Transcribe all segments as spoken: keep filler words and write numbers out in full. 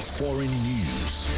foreign news.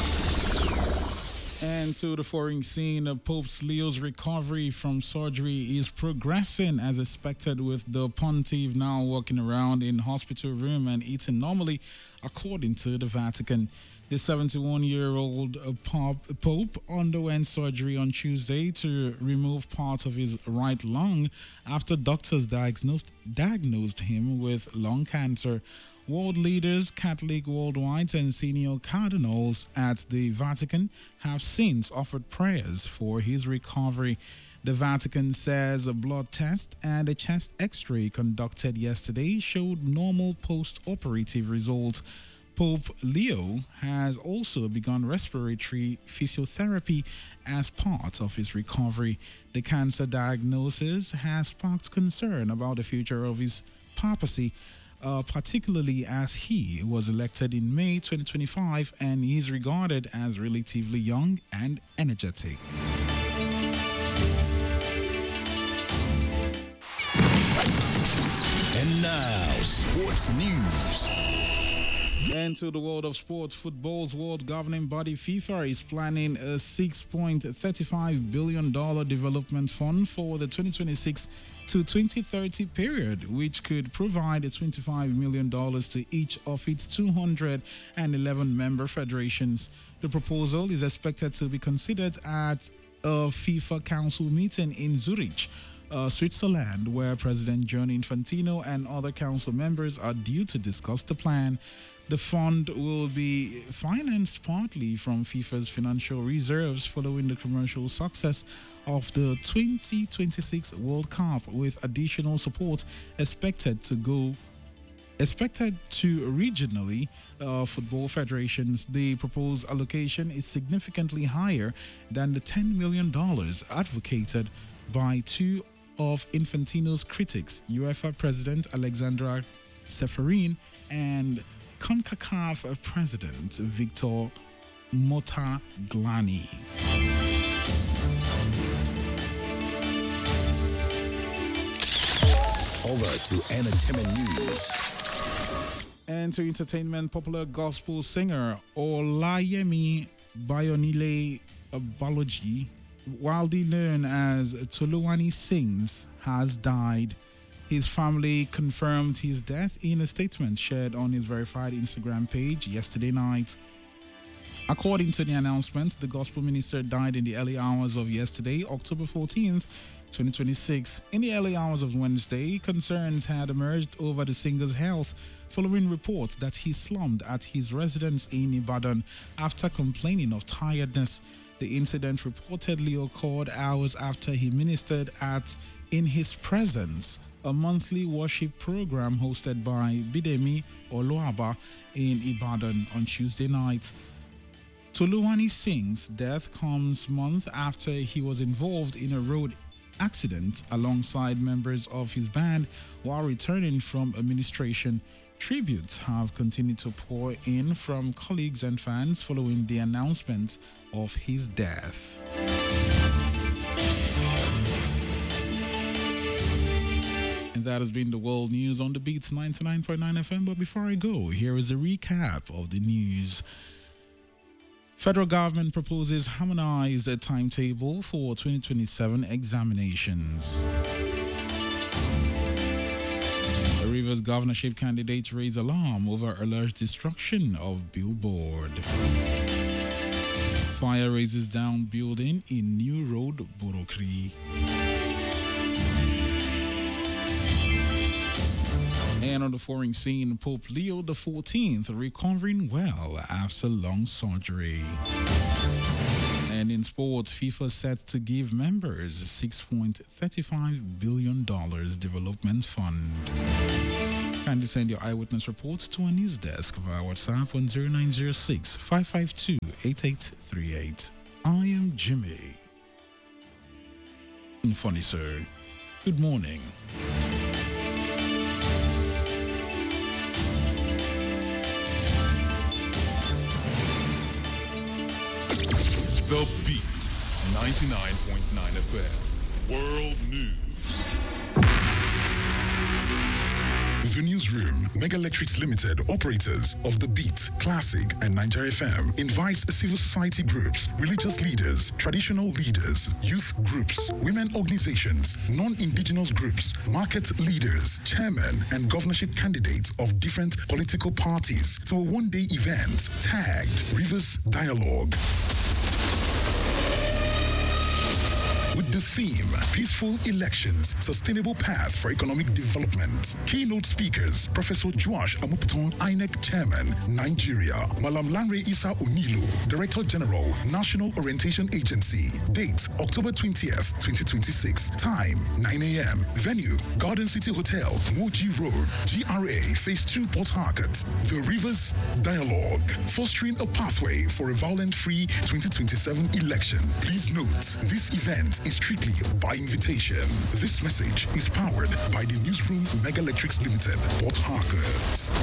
And to the foreign scene, Pope Leo's recovery from surgery is progressing as expected, with the pontiff now walking around in hospital room and eating normally, according to the Vatican. The seventy-one-year-old Pope underwent surgery on Tuesday to remove part of his right lung after doctors diagnosed, diagnosed him with lung cancer. World leaders, Catholic worldwide, and senior cardinals at the Vatican have since offered prayers for his recovery. The Vatican says a blood test and a chest x-ray conducted yesterday showed normal post-operative results. Pope Leo has also begun respiratory physiotherapy as part of his recovery. The cancer diagnosis has sparked concern about the future of his papacy, Uh, particularly as he was elected in May twenty twenty-five and is regarded as relatively young and energetic. And now, sports news. And to the world of sports, football's world governing body FIFA is planning a six point three five billion dollars development fund for the twenty twenty-six to twenty thirty period, which could provide twenty-five million dollars to each of its two hundred eleven member federations. The proposal is expected to be considered at a FIFA Council meeting in Zurich, Uh, Switzerland, where President Gianni Infantino and other council members are due to discuss the plan. The fund will be financed partly from FIFA's financial reserves following the commercial success of the twenty twenty-six World Cup, with additional support expected to go expected to regionally uh, football federations. The proposed allocation is significantly higher than the ten million dollars advocated by two of Infantino's critics, UEFA President Alexandra Ceferin and CONCACAF President Victor Motaglani. Over to entertainment news. And to entertainment, popular gospel singer Olayemi Bayonile Baloji, widely known as Toluwani Sings, has died. His family confirmed his death in a statement shared on his verified Instagram page yesterday night. According to the announcement, the gospel minister died in the early hours of yesterday, October fourteenth, twenty twenty-six. In the early hours of Wednesday, concerns had emerged over the singer's health following reports that he slumped at his residence in Ibadan after complaining of tiredness. The incident reportedly occurred hours after he ministered at In His Presence, a monthly worship program hosted by Bidemi Oluaba in Ibadan on Tuesday night. Toluwani Singh's death comes months after he was involved in a road accident alongside members of his band while returning from administration. Tributes have continued to pour in from colleagues and fans following the announcement of his death. And that has been the world news on the Beats ninety-nine point nine F M. But before I go, here is a recap of the news. Federal government proposes harmonized timetable for twenty twenty-seven examinations. The Rivers governorship candidate raised alarm over alleged destruction of billboard. Fire raises down building in New Road, Borokri. And on the foreign scene, Pope Leo the fourteenth recovering well after long surgery. And in sports, FIFA set to give members six point three five billion dollars development fund. Kindly send your eyewitness reports to our news desk via WhatsApp on zero nine zero six, five five two, eight eight three eight. I am Jimmy. Funny, sir. Good morning. The Beat ninety-nine point nine F M. World News. The Newsroom, Mega Electrics Limited, operators of The Beat, Classic, and Nigeria F M, invites civil society groups, religious leaders, traditional leaders, youth groups, women organizations, non-indigenous groups, market leaders, chairmen, and governorship candidates of different political parties to a one-day event tagged Rivers Dialogue. With the theme, Peaceful Elections, Sustainable Path for Economic Development. Keynote speakers, Professor Joash Amupiton, I N E C Chairman, Nigeria. Malam Lanre Isa Onilo, Director General, National Orientation Agency. Date, October twentieth, twenty twenty-six. Time, nine a.m. Venue, Garden City Hotel, Moji Road, G R A, Phase two, Port Harcourt. The Rivers Dialogue, fostering a pathway for a violent-free twenty twenty-seven election. Please note, this event is strictly by invitation. This message is powered by the Newsroom Mega Electrics Limited, Port Harcourt.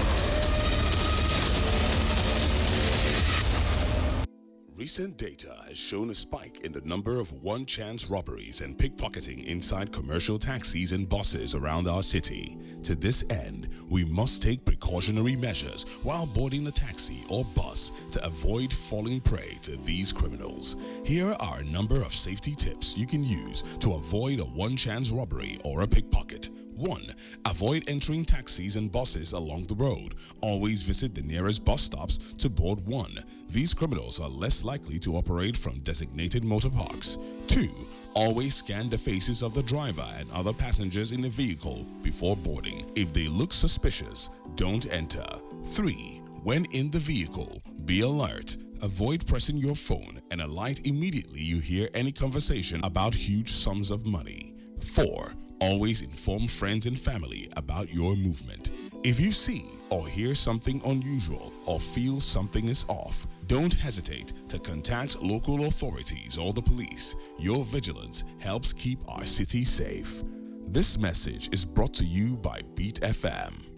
Recent data has shown a spike in the number of one-chance robberies and pickpocketing inside commercial taxis and buses around our city. To this end, we must take precautionary measures while boarding a taxi or bus to avoid falling prey to these criminals. Here are a number of safety tips you can use to avoid a one-chance robbery or a pickpocket. one. Avoid entering taxis and buses along the road. Always visit the nearest bus stops to board one. These criminals are less likely to operate from designated motor parks. two. Always scan the faces of the driver and other passengers in the vehicle before boarding. If they look suspicious, don't enter. three. When in the vehicle, be alert. Avoid pressing your phone and alight immediately you hear any conversation about huge sums of money. four. Always inform friends and family about your movement. If you see or hear something unusual or feel something is off, don't hesitate to contact local authorities or the police. Your vigilance helps keep our city safe. This message is brought to you by Beat F M.